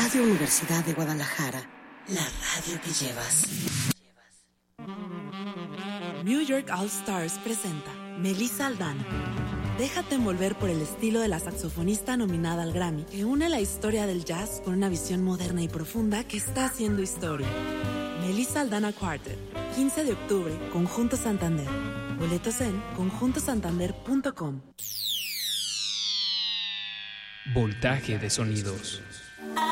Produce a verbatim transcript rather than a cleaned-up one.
Radio Universidad de Guadalajara, la radio que llevas. New York All Stars presenta Melissa Aldana. Déjate envolver por el estilo de la saxofonista nominada al Grammy, que une la historia del jazz con una visión moderna y profunda que está haciendo historia. Melissa Aldana Quartet, quince de octubre, Conjunto Santander. Boletos en conjunto santander punto com. Voltaje de sonidos.